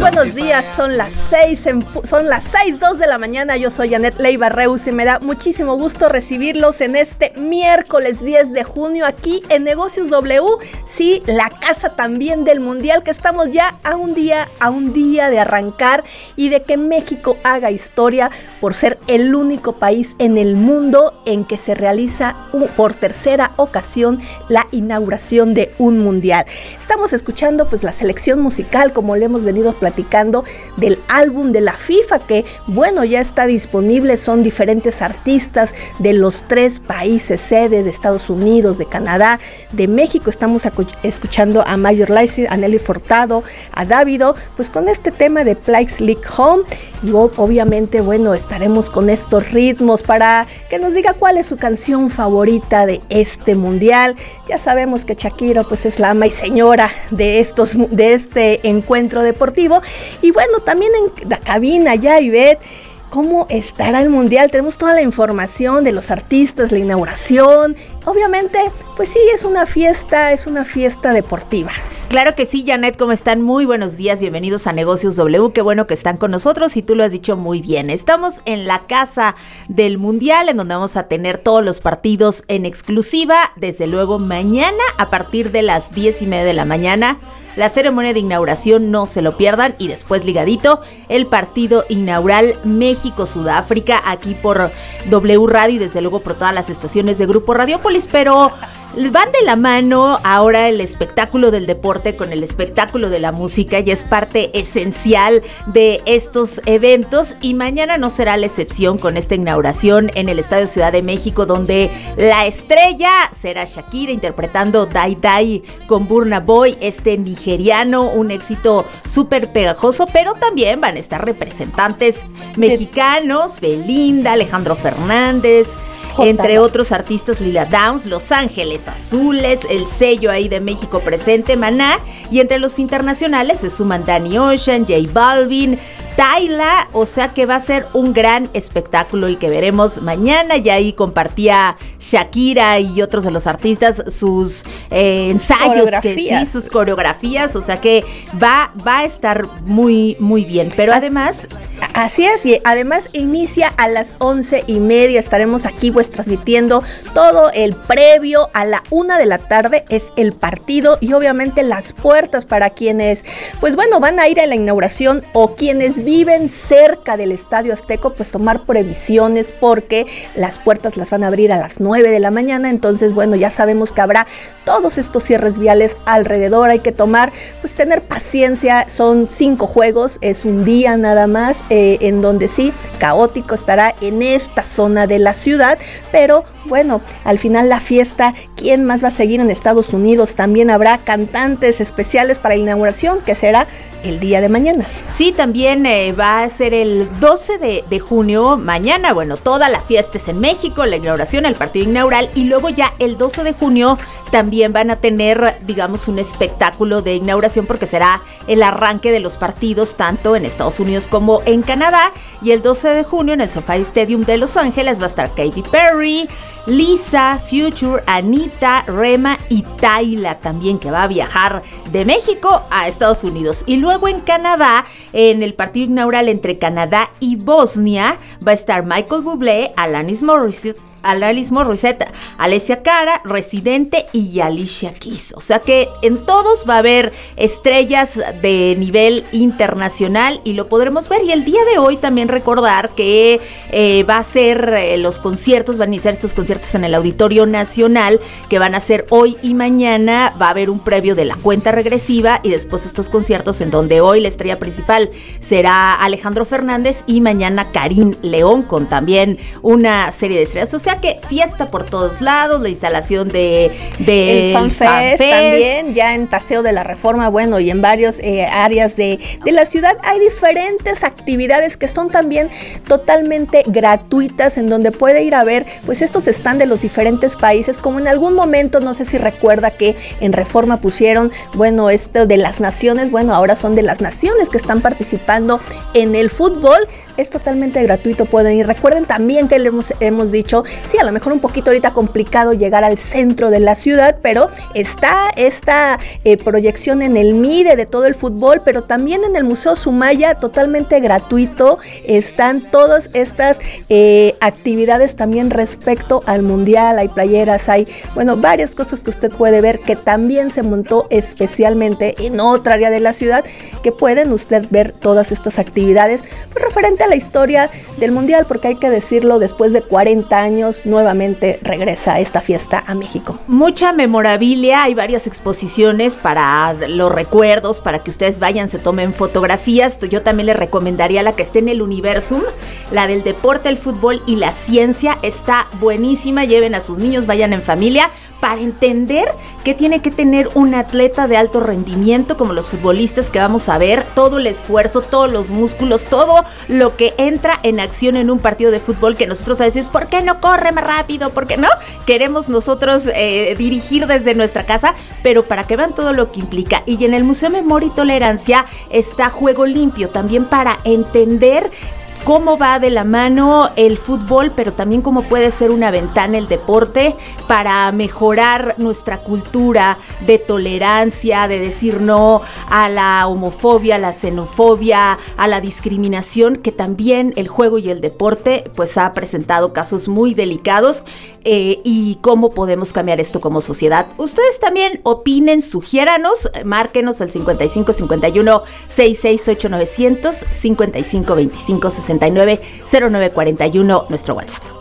buenos días, son las 6:02 de la mañana. Yo soy Janet Leiva Reus y me da muchísimo gusto recibirlos en este miércoles 10 de junio aquí en Negocios W. Sí, la casa también del Mundial, que estamos ya a un día de arrancar y de que México haga historia por ser el único país en el mundo en que se realiza por tercera ocasión la inauguración de un Mundial. Estamos escuchando pues la selección musical, como le hemos venido platicando, del álbum de la FIFA, que bueno, ya está disponible. Son diferentes artistas de los 3 países sede, de Estados Unidos, de Canadá, de México. Estamos escuchando a Major Lazer, a Nelly Furtado, a Davido, pues con este tema de Please Leave Home. Y obviamente, bueno, estaremos con estos ritmos para que nos diga cuál es su canción favorita de este mundial. Ya sabemos que Shakira pues es la ama y señora de este encuentro deportivo. Y bueno, también en la cabina ya, Ivette, ¿cómo estará el mundial? Tenemos toda la información de los artistas, la inauguración. Obviamente, pues sí, es una fiesta deportiva. Claro que sí, Janet, ¿cómo están? Muy buenos días, bienvenidos a Negocios W, qué bueno que están con nosotros y tú lo has dicho muy bien. Estamos en la casa del Mundial, en donde vamos a tener todos los partidos en exclusiva, desde luego mañana a partir de las 10:30 de la mañana. La ceremonia de inauguración, no se lo pierdan, y después ligadito el partido inaugural México-Sudáfrica aquí por W Radio y desde luego por todas las estaciones de Grupo Radiópolis, pero van de la mano ahora el espectáculo del deporte con el espectáculo de la música, y es parte esencial de estos eventos, y mañana no será la excepción con esta inauguración en el Estadio Ciudad de México, donde la estrella será Shakira interpretando Die Die con Burna Boy, este nigeriano, un éxito súper pegajoso, pero también van a estar representantes mexicanos, Belinda, Alejandro Fernández, entre otros artistas, Lila Downs, Los Ángeles Azules, el sello ahí de México presente, Maná, y entre los internacionales se suman Danny Ocean, J Balvin, Tyla, o sea que va a ser un gran espectáculo el que veremos mañana. Y ahí compartía Shakira y otros de los artistas sus ensayos, sus coreografías, o sea que va a estar muy, muy bien, pero además... Así es, y además inicia a las 11:30, estaremos aquí pues transmitiendo todo el previo. A la 1 de la tarde es el partido, y obviamente las puertas para quienes pues bueno van a ir a la inauguración o quienes viven cerca del Estadio Azteca, pues tomar previsiones, porque las puertas las van a abrir a las 9 de la mañana, entonces bueno, ya sabemos que habrá todos estos cierres viales alrededor. Hay que tener paciencia, son 5 juegos, es un día nada más, en donde sí, caótico estará en esta zona de la ciudad, pero bueno, al final la fiesta, ¿quién más va a seguir en Estados Unidos? También habrá cantantes especiales para la inauguración, que será el día de mañana. Sí, también va a ser el 12 de junio, mañana, bueno, toda la fiesta es en México, la inauguración, el partido inaugural, y luego ya el 12 de junio también van a tener, digamos, un espectáculo de inauguración, porque será el arranque de los partidos tanto en Estados Unidos como en Canadá, y el 12 de junio en el SoFi Stadium de Los Ángeles va a estar Katy Perry, Lisa, Future, Anita, Rema y Tyla también, que va a viajar de México a Estados Unidos. Y luego en Canadá, en el partido inaugural entre Canadá y Bosnia, va a estar Michael Bublé, Alanis Morissette, Alessia Cara, Residente y Alicia Keys. O sea que en todos va a haber estrellas de nivel internacional y lo podremos ver. Y el día de hoy también recordar que va a ser los conciertos, van a iniciar estos conciertos en el Auditorio Nacional, que van a ser hoy y mañana. Va a haber un previo de la cuenta regresiva y después estos conciertos en donde hoy la estrella principal será Alejandro Fernández y mañana Karim León, con también una serie de estrellas. O sea que fiesta por todos lados, la instalación de el FanFest también, ya en Paseo de la Reforma, bueno, y en varias áreas de la ciudad hay diferentes actividades que son también totalmente gratuitas, en donde puede ir a ver pues estos stands de los diferentes países, como en algún momento, no sé si recuerda que en Reforma pusieron, bueno, esto de las naciones, bueno, ahora son de las naciones que están participando en el fútbol. Es totalmente gratuito, pueden ir. Recuerden también que le hemos dicho Sí, a lo mejor un poquito ahorita complicado llegar al centro de la ciudad, pero está esta proyección en el MIDE de todo el fútbol, pero también en el Museo Sumaya, totalmente gratuito, están todas estas actividades también respecto al Mundial. Hay playeras, hay, bueno, varias cosas que usted puede ver que también se montó especialmente en otra área de la ciudad, que pueden usted ver todas estas actividades, pues referente a la historia del Mundial, porque hay que decirlo, después de 40 años nuevamente regresa esta fiesta a México. Mucha memorabilia, hay varias exposiciones para los recuerdos, para que ustedes vayan, se tomen fotografías. Yo también les recomendaría la que esté en el Universum, la del deporte, el fútbol y la ciencia, está buenísima. Lleven a sus niños, vayan en familia, para entender qué tiene que tener un atleta de alto rendimiento, como los futbolistas que vamos a ver, todo el esfuerzo, todos los músculos, todo lo que entra en acción en un partido de fútbol, que nosotros a veces, ¿por qué no corre más rápido? ¿Por qué no? Queremos nosotros dirigir desde nuestra casa, pero para que vean todo lo que implica. Y en el Museo Memoria y Tolerancia está Juego Limpio, también para entender cómo va de la mano el fútbol, pero también cómo puede ser una ventana el deporte para mejorar nuestra cultura de tolerancia, de decir no a la homofobia, a la xenofobia, a la discriminación, que también el juego y el deporte pues ha presentado casos muy delicados, y cómo podemos cambiar esto como sociedad. Ustedes también opinen, sugiéranos, márquenos al 55 51 668 900, 55 25 69 09 41, nuestro WhatsApp.